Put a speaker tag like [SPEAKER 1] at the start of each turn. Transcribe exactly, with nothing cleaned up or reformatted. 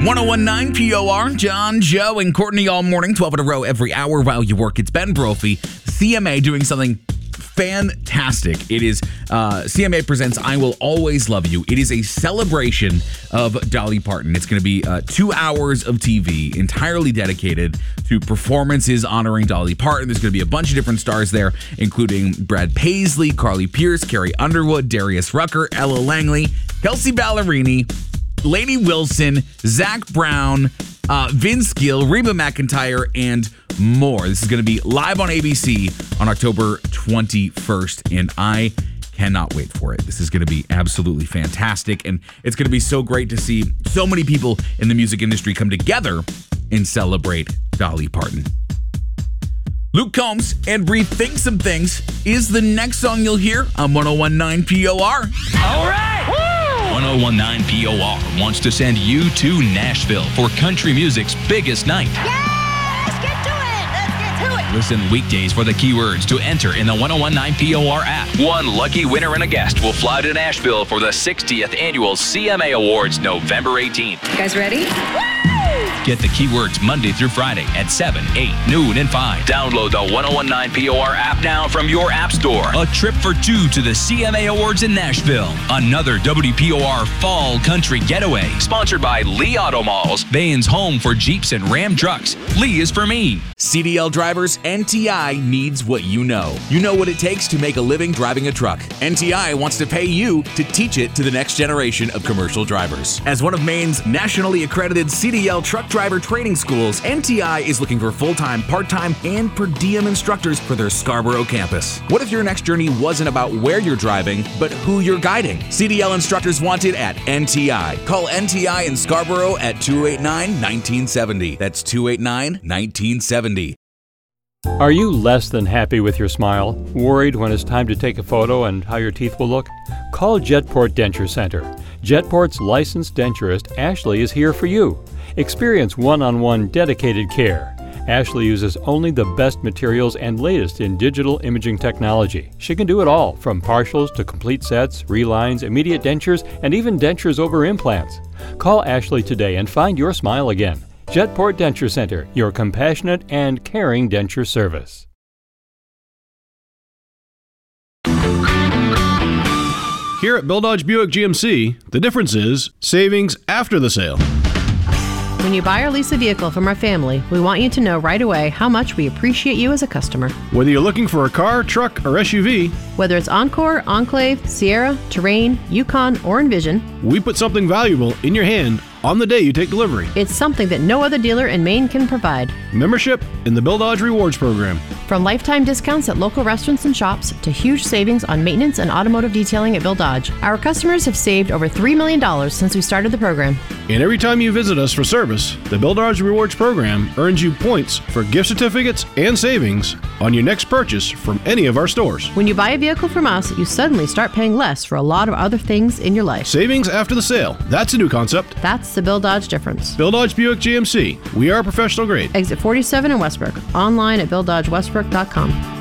[SPEAKER 1] one oh one point nine P O R, John, Joe, and Courtney all morning, twelve in a row every hour while you work. It's Ben Brophy, C M A, doing something fantastic. It is uh, C M A presents I Will Always Love You. It is a celebration of Dolly Parton. It's going to be uh, two hours of T V entirely dedicated to performances honoring Dolly Parton. There's going to be a bunch of different stars there, including Brad Paisley, Carly Pearce, Carrie Underwood, Darius Rucker, Ella Langley, Kelsey Ballerini, Lainey Wilson, Zach Brown, uh, Vince Gill, Reba McEntire, and more. This is going to be live on A B C on October twenty-first, and I cannot wait for it. This is going to be absolutely fantastic, and it's going to be so great to see so many people in the music industry come together and celebrate Dolly Parton. Luke Combs and Rethink Some Things is the next song you'll hear on one oh one point nine P O R.
[SPEAKER 2] All right! one oh one point nine P O R wants to send you to Nashville for country music's biggest night.
[SPEAKER 3] Yeah! Let's get to it! Let's get to it!
[SPEAKER 2] Listen weekdays for the keywords to enter in the one oh one point nine P O R app. One lucky winner and a guest will fly to Nashville for the sixtieth Annual C M A Awards November eighteenth.
[SPEAKER 3] You guys ready?
[SPEAKER 2] Get the keywords Monday through Friday at seven, eight, noon, and five. Download the one oh one point nine P O R app now from your app store. A trip for two to the C M A Awards in Nashville. Another W P O R Fall Country Getaway. Sponsored by Lee Auto Malls, Bain's home for Jeeps and Ram trucks. Lee is for me.
[SPEAKER 1] C D L drivers, N T I needs what you know. You know what it takes to make a living driving a truck. N T I wants to pay you to teach it to the next generation of commercial drivers. As one of Maine's nationally accredited C D L truck driver training schools, N T I is looking for full-time, part-time, and per diem instructors for their Scarborough campus. What if your next journey wasn't about where you're driving, but who you're guiding? C D L instructors wanted at N T I. Call N T I in Scarborough at two eight nine, one nine seven zero. That's two eight nine, one nine seven zero.
[SPEAKER 4] Are you less than happy with your smile? Worried when it's time to take a photo and how your teeth will look? Call Jetport Denture Center. Jetport's licensed denturist, Ashley, is here for you. Experience one-on-one dedicated care. Ashley uses only the best materials and latest in digital imaging technology. She can do it all, from partials to complete sets, relines, immediate dentures, and even dentures over implants. Call Ashley today and find your smile again. Jetport Denture Center, your compassionate and caring denture service.
[SPEAKER 5] Here at Bill Dodge Buick G M C, the difference is savings after the sale.
[SPEAKER 6] When you buy or lease a vehicle from our family, we want you to know right away how much we appreciate you as a customer.
[SPEAKER 5] Whether you're looking for a car, truck, or S U V,
[SPEAKER 6] whether it's Encore, Enclave, Sierra, Terrain, Yukon, or Envision,
[SPEAKER 5] we put something valuable in your hand on the day you take delivery.
[SPEAKER 6] It's something that no other dealer in Maine can provide.
[SPEAKER 5] Membership in the Bill Dodge Rewards Program.
[SPEAKER 6] From lifetime discounts at local restaurants and shops to huge savings on maintenance and automotive detailing at Bill Dodge, our customers have saved over three million dollars since we started the program.
[SPEAKER 5] And every time you visit us for service, the Bill Dodge Rewards Program earns you points for gift certificates and savings on your next purchase from any of our stores.
[SPEAKER 6] When you buy a vehicle from us, you suddenly start paying less for a lot of other things in your life.
[SPEAKER 5] Savings after the sale. That's a new concept.
[SPEAKER 6] That's the Bill Dodge difference.
[SPEAKER 5] Bill Dodge Buick G M C. We are professional grade.
[SPEAKER 6] Exit forty-seven in Westbrook. Online at bill dodge westbrook dot com.